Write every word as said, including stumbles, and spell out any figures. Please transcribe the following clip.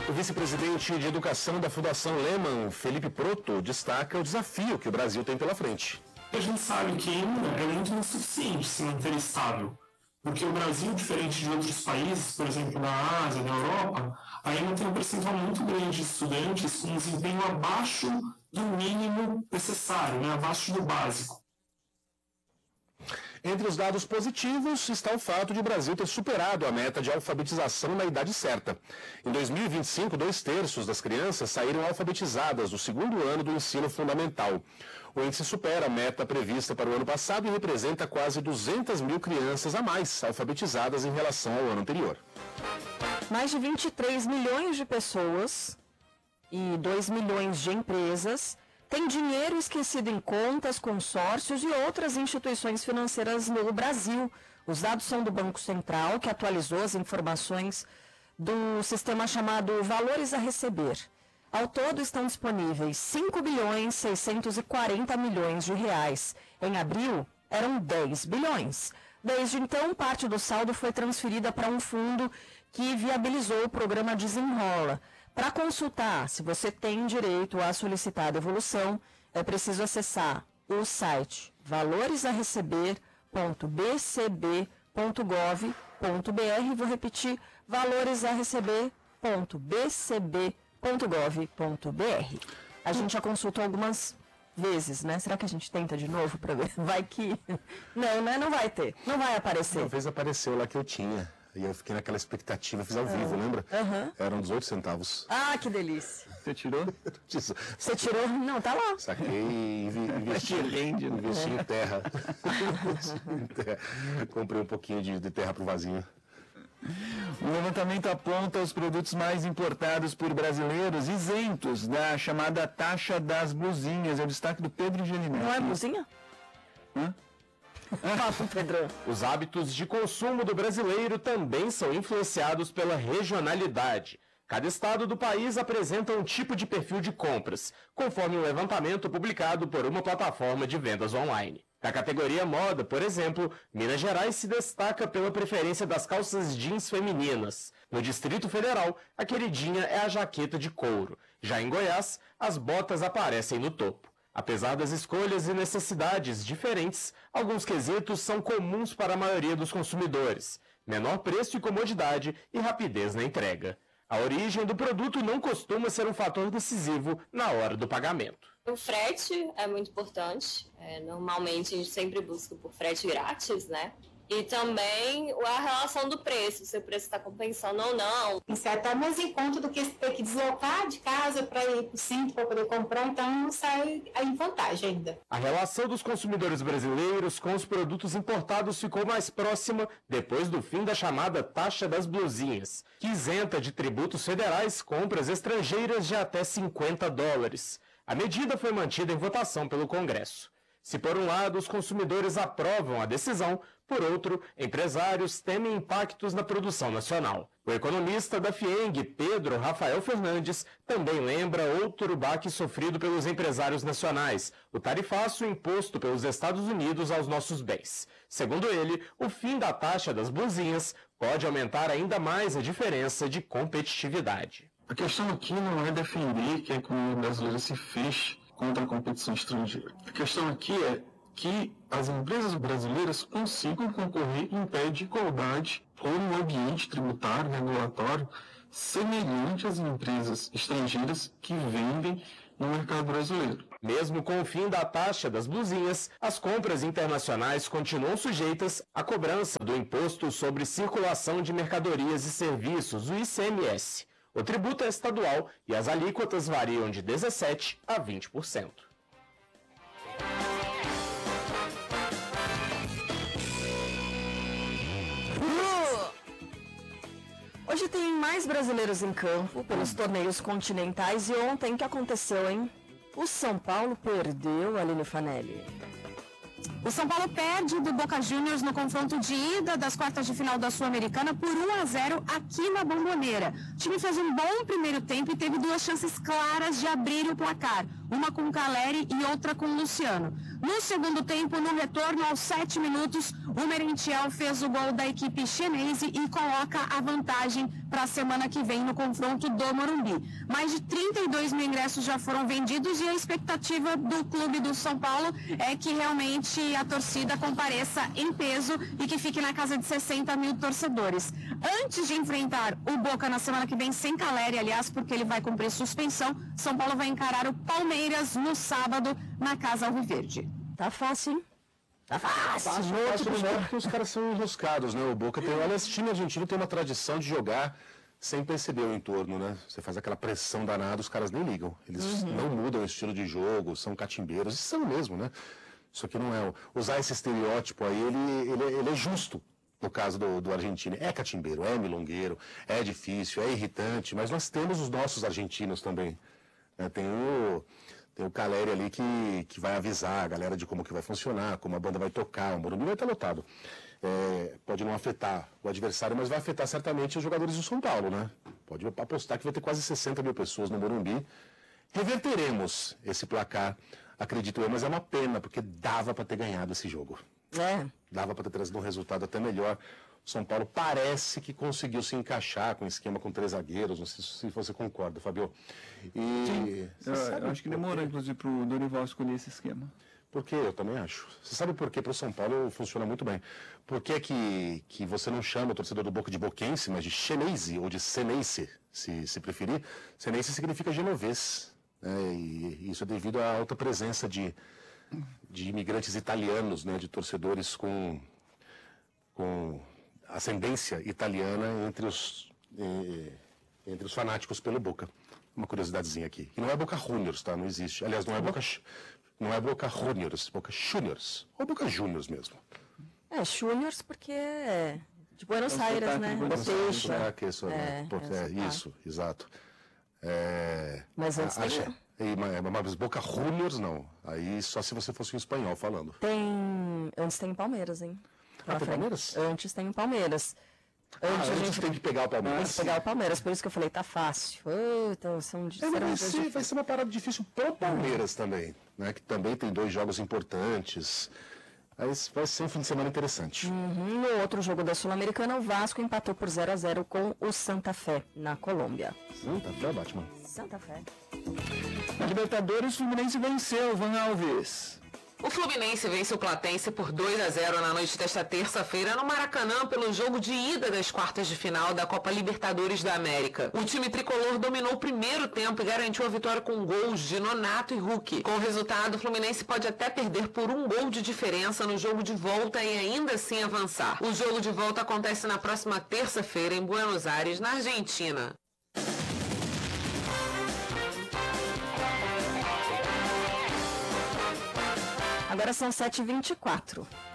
O vice-presidente de Educação da Fundação Lehman, Felipe Proto, destaca o desafio que o Brasil tem pela frente. A gente sabe que ainda é muito insuficiente se manter estável, porque o Brasil, diferente de outros países, por exemplo, na Ásia, na Europa, ainda tem um percentual muito grande de estudantes com um desempenho abaixo do mínimo necessário, né, abaixo do básico. Entre os dados positivos está o fato de o Brasil ter superado a meta de alfabetização na idade certa. Em dois mil e vinte e cinco, dois terços das crianças saíram alfabetizadas do segundo ano do ensino fundamental. O índice supera a meta prevista para o ano passado e representa quase duzentas mil crianças a mais alfabetizadas em relação ao ano anterior. Mais de vinte e três milhões de pessoas e dois milhões de empresas têm dinheiro esquecido em contas, consórcios e outras instituições financeiras no Brasil. Os dados são do Banco Central, que atualizou as informações do sistema chamado Valores a Receber. Ao todo estão disponíveis cinco bilhões seiscentos e quarenta milhões de reais. Em abril, eram dez bilhões. Desde então, parte do saldo foi transferida para um fundo que viabilizou o programa Desenrola. Para consultar se você tem direito a solicitar a devolução, é preciso acessar o site valores a receber ponto b c b ponto gov ponto b r. Vou repetir, valores a receber ponto b c b ponto gov ponto b r. A gente já consultou algumas vezes, né? Será que a gente tenta de novo para ver? Vai que... Não, né? Não vai ter. Não vai aparecer. Uma vez apareceu lá que eu tinha. E eu fiquei naquela expectativa, fiz ao uhum. vivo, lembra? Uhum. Eram dezoito centavos. Ah, que delícia. Você tirou? Você tirou? Não, tá lá. Saquei e investi, rende, investi em terra. em terra. Comprei um pouquinho de, de terra pro vasinho. O levantamento aponta os produtos mais importados por brasileiros isentos da chamada taxa das blusinhas. É o destaque do Pedro Gelinete. Não é blusinha? Hã? Os hábitos de consumo do brasileiro também são influenciados pela regionalidade. Cada estado do país apresenta um tipo de perfil de compras, conforme um levantamento publicado por uma plataforma de vendas online. Na categoria moda, por exemplo, Minas Gerais se destaca pela preferência das calças jeans femininas. No Distrito Federal, a queridinha é a jaqueta de couro. Já em Goiás, as botas aparecem no topo. Apesar das escolhas e necessidades diferentes, alguns quesitos são comuns para a maioria dos consumidores: menor preço e comodidade e rapidez na entrega. A origem do produto não costuma ser um fator decisivo na hora do pagamento. O frete é muito importante. É, normalmente a gente sempre busca por frete grátis, né? E também a relação do preço, se o preço está compensando ou não. Isso é até mais em conta do que ter que deslocar de casa para ir para o centro para poder comprar, então sai em vantagem ainda. A relação dos consumidores brasileiros com os produtos importados ficou mais próxima depois do fim da chamada taxa das blusinhas, que isenta de tributos federais compras estrangeiras de até cinquenta dólares. A medida foi mantida em votação pelo Congresso. Se por um lado os consumidores aprovam a decisão, por outro, empresários temem impactos na produção nacional. O economista da FIENG, Pedro Rafael Fernandes, também lembra outro baque sofrido pelos empresários nacionais, o tarifaço imposto pelos Estados Unidos aos nossos bens. Segundo ele, o fim da taxa das blusinhas pode aumentar ainda mais a diferença de competitividade. A questão aqui não é defender que a economia brasileira se feche contra a competição estrangeira. A questão aqui é que as empresas brasileiras consigam concorrer em pé de igualdade por um ambiente tributário, regulatório, semelhante às empresas estrangeiras que vendem no mercado brasileiro. Mesmo com o fim da taxa das blusinhas, as compras internacionais continuam sujeitas à cobrança do Imposto sobre Circulação de Mercadorias e Serviços, o I C M S. O tributo é estadual e as alíquotas variam de dezessete por cento a vinte por cento. Hoje tem mais brasileiros em campo pelos torneios continentais e ontem que aconteceu, hein? O São Paulo perdeu, Aline Fanelli. O São Paulo perde do Boca Juniors no confronto de ida das quartas de final da Sul-Americana por um a zero aqui na Bombonera. O time fez um bom primeiro tempo e teve duas chances claras de abrir o placar, uma com o Caleri e outra com o Luciano. No segundo tempo, no retorno aos sete minutos, o Merentiel fez o gol da equipe chinesa e coloca a vantagem para a semana que vem no confronto do Morumbi. Mais de trinta e dois mil ingressos já foram vendidos e a expectativa do clube do São Paulo é que realmente a torcida compareça em peso e que fique na casa de sessenta mil torcedores. Antes de enfrentar o Boca na semana que vem, sem Caleri, aliás, porque ele vai cumprir suspensão, São Paulo vai encarar o Palmeiras no sábado na Casa Alviverde. Tá fácil, hein? Tá fácil. Fácil, fácil não é porque os caras são enroscados, né? O Boca tem... Olha, esse time argentino tem uma tradição de jogar sem perceber o entorno, né? Você faz aquela pressão danada, os caras nem ligam. Eles uhum. não mudam o estilo de jogo, são catimbeiros, e são mesmo, né? Isso aqui não é... Usar esse estereótipo aí, ele, ele, ele é justo. No caso do, do argentino, é catimbeiro, é milongueiro, é difícil, é irritante, mas nós temos os nossos argentinos também. Né? Tem o... Tem o Caleri ali que, que vai avisar a galera de como que vai funcionar, como a banda vai tocar, o Morumbi vai estar lotado. É, pode não afetar o adversário, mas vai afetar certamente os jogadores do São Paulo, né? Pode apostar que vai ter quase sessenta mil pessoas no Morumbi. Reverteremos esse placar, acredito eu, mas é uma pena, porque dava para ter ganhado esse jogo. É. Dava para ter trazido um resultado até melhor. São Paulo parece que conseguiu se encaixar com o esquema com três zagueiros, não sei se você concorda, Fabio. E eu, eu acho que demorou, inclusive, para o Dorival escolher esse esquema. Por quê? Eu também acho. Você sabe por que para o São Paulo funciona muito bem? Por que, que, que você não chama o torcedor do Boca de boquense, mas de chenense ou de senense, se, se preferir? Senense significa genovês, né? E isso é devido à alta presença de, de imigrantes italianos, né? De torcedores com... com ascendência italiana entre os, eh, entre os fanáticos pelo Boca. Uma curiosidadezinha aqui. E não é Boca Juniors, tá? Não existe. Aliás, não é Boca, não é Boca Juniors, Boca Juniors. Ou Boca Juniors mesmo. É, Juniors porque é de Buenos Aires, né? Botecha. É, que isso, é, né? Porque, é, é isso, exato. É, mas antes a, tem... a, mas Boca Juniors, não. Aí só se você fosse um espanhol falando. Tem... Antes tem Palmeiras, hein? Ah, tem Palmeiras? Antes tem o Palmeiras. Antes ah, a gente gente tem que pegar o Palmeiras. Tem que pegar o Palmeiras, por isso que eu falei, tá fácil. Oh, então, são é, vai, ser, vai ser uma parada difícil pro Palmeiras também, né? Que também tem dois jogos importantes. Mas vai ser um fim de semana interessante. Uhum. No outro jogo da Sul-Americana, o Vasco empatou por zero a zero com o Santa Fé, na Colômbia. Santa Fé, Batman? Santa Fé. Na Libertadores, o Fluminense venceu, Van Alves. O Fluminense vence o Platense por dois a zero na noite desta terça-feira no Maracanã pelo jogo de ida das quartas de final da Copa Libertadores da América. O time tricolor dominou o primeiro tempo e garantiu a vitória com gols de Nonato e Hulk. Com o resultado, o Fluminense pode até perder por um gol de diferença no jogo de volta e ainda assim avançar. O jogo de volta acontece na próxima terça-feira em Buenos Aires, na Argentina. Agora são sete e vinte e quatro.